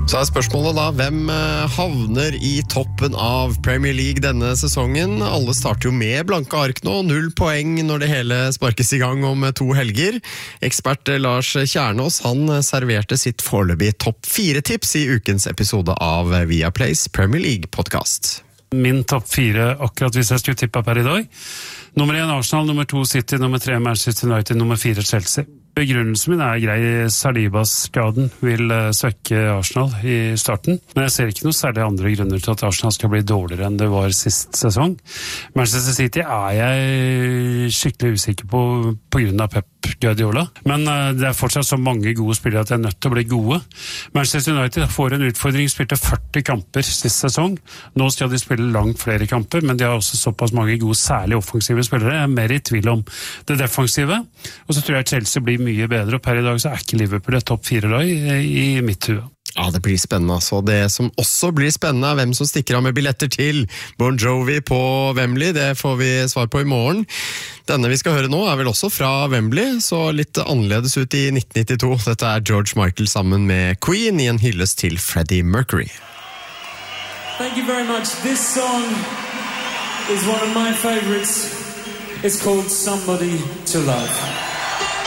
Så spørsmålet da, hvem havner i toppen av Premier League denne sesongen? Alle starter jo med blanke ark nå, 0 poeng når det hele sparkes i gang om 2 helger. Ekspert Lars Kjernås, han serverte sitt foreløpig topp 4-tips i ukens episode av Viaplays Premier League-podcast. Min topp 4 akkurat hvis jeg skulle tippe per i dag. Nummer 1 Arsenal, nummer 2 City, nummer 3 Manchester United, nummer 4 Chelsea. Begrunnelsen min grei. Salibas-skaden vil svekke Arsenal i starten, men jeg ser ikke noe særlig andre grunner til at Arsenal skal bli dårligere enn det var sist sesong. Manchester City jeg skikkelig usikker på grunn av Pep Guardiola, men det fortsatt så mange gode spillere at jeg nødt til å bli gode. Manchester United får en utfordring, spilte 40 kamper sist sesong. Nå skal de spille langt flere kamper, men de har også såpass mange gode, særlig offensive spillere. Jeg er mer i tvil om det defensive, og så tror jeg Chelsea blir mye bedre, og per i dag så ikke Liverpool et topp 4-lag i mitt hue. Ja, det blir spennende altså. Det som også blir spennende hvem som stikker av med billetter til Bon Jovi på Wembley. Det får vi svar på i morgen. Denne vi skal høre nå vel også fra Wembley, så litt annerledes ut i 1992. Dette George Michael sammen med Queen i en hyllest til Freddie Mercury. Thank you very much. This song is one of my favorites. It's called Somebody to Love.